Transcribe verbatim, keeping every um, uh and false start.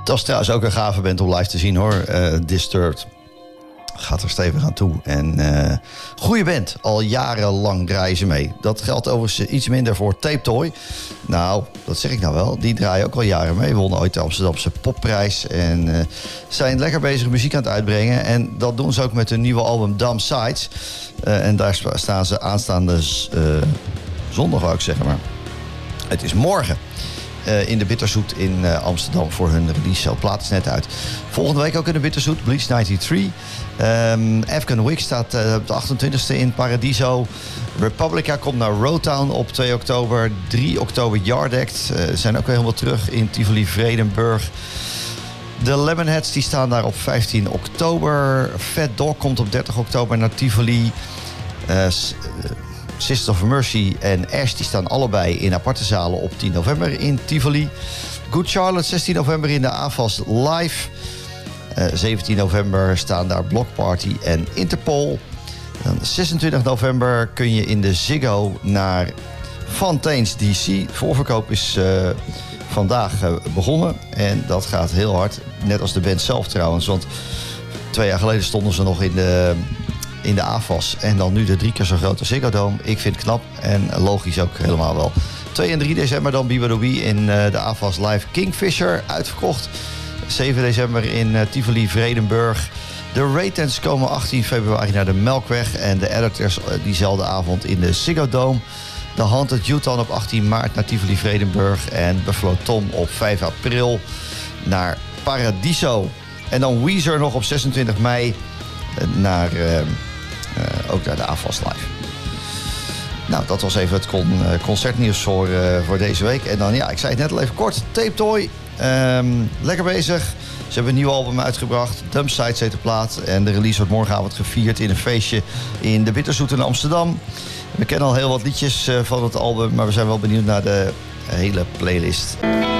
Dat is trouwens ook een gave band om live te zien, hoor. Uh, Disturbed. Gaat er stevig aan toe. En uh, goede band. Al jarenlang draaien ze mee. Dat geldt overigens iets minder voor Tape Toy. Nou, dat zeg ik nou wel. Die draaien ook al jaren mee. Wonnen ooit de Amsterdamse popprijs. En uh, zijn lekker bezig muziek aan het uitbrengen. En dat doen ze ook met hun nieuwe album Dumb Sides. Uh, en daar staan ze aanstaande uh, zondag, wou ik zeggen. Maar het is morgen. Uh, in de Bitterzoet in uh, Amsterdam voor hun release show. Plaat is net uit. Volgende week ook in de Bitterzoet, Bleach negenennegentig. Um, Afghan Wick staat uh, op de achtentwintigste in Paradiso. Republica komt naar Roadtown op twee oktober. drie oktober Yard Act. Uh, zijn ook weer helemaal terug in Tivoli Vredenburg. De Lemonheads die staan daar op vijftien oktober. Fat Dog komt op dertig oktober naar Tivoli. Uh, Sisters of Mercy en Ash die staan allebei in aparte zalen op tien november in Tivoli. Good Charlotte zestien november in de A F A S Live. Uh, zeventien november staan daar Block Party en Interpol. Dan zesentwintig november kun je in de Ziggo naar Fontaine's D C. Voorverkoop is uh, vandaag uh, begonnen en dat gaat heel hard. Net als de band zelf trouwens, want twee jaar geleden stonden ze nog in de... in de A F A S. En dan nu de drie keer zo grote Ziggo Dome. Ik vind het knap en logisch ook helemaal wel. twee en drie december dan Bibadoobie in uh, de A F A S Live Kingfisher. Uitverkocht. zeven december in uh, Tivoli Vredenburg. De Raytons komen achttien februari naar de Melkweg. En de Editors uh, diezelfde avond in de Ziggo Dome. De Haunted Utah op achttien maart naar Tivoli Vredenburg. En Buffalo Tom op vijf april naar Paradiso. En dan Weezer nog op zesentwintig mei uh, naar... Uh, Uh, ook naar de A F A S Live. Nou, dat was even het con- uh, concertnieuws voor, uh, voor deze week. En dan, ja, ik zei het net al even kort. Tape Toy, um, lekker bezig. Ze hebben een nieuw album uitgebracht. Dumb Sides heet de plaat. En de release wordt morgenavond gevierd in een feestje in de Bitterzoet in Amsterdam. We kennen al heel wat liedjes uh, van het album, maar we zijn wel benieuwd naar de hele playlist.